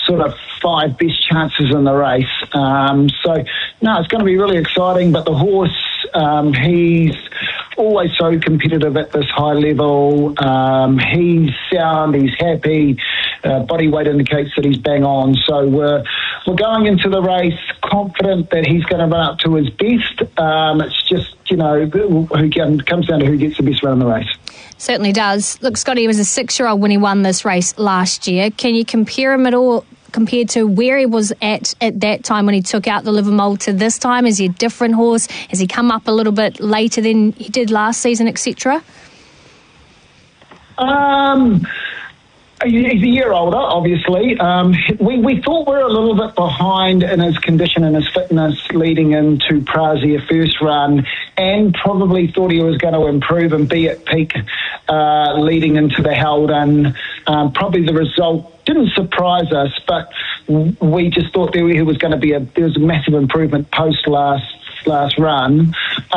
sort of 5 best chances in the race. So, no, it's going to be really exciting, but the horse, he's always so competitive at this high level. He's sound, he's happy, body weight indicates that he's bang on. So we're going into the race confident that he's going to run up to his best. It's just, comes down to who gets the best run in the race. Certainly does. Look, Scotty was a 6-year-old when he won this race last year. Can you compare him at all compared to where he was at that time when he took out the Livermore to this time? Is he a different horse? Has he come up a little bit later than he did last season, etc.? He's a year older, obviously. We thought we were a little bit behind in his condition and his fitness leading into Prazia first run, and probably thought he was going to improve and be at peak leading into the Haldon. Probably the result didn't surprise us, but we just thought there was going to be there was a massive improvement post last run.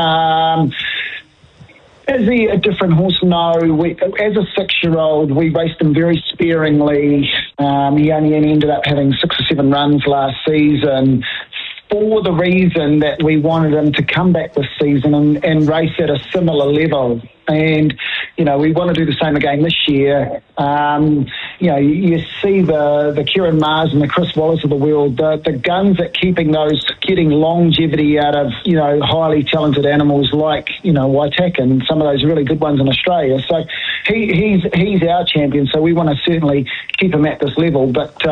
Is he a different horse? No. As a 6-year-old, we raced him very sparingly. He only ended up having 6 or 7 runs last season for the reason that we wanted him to come back this season and race at a similar level. And, we want to do the same again this year. You see the Kieran Mars and the Chris Wallace of the world, the guns at getting longevity out of, highly talented animals like, Waitak and some of those really good ones in Australia. So he's our champion, so we want to certainly keep him at this level. But